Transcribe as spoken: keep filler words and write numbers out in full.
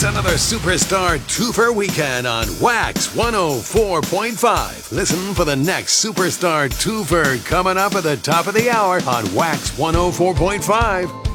another Superstar Twofer weekend on Wax one oh four point five. Listen for the next Superstar Twofer coming up at the top of the hour on Wax one oh four point five.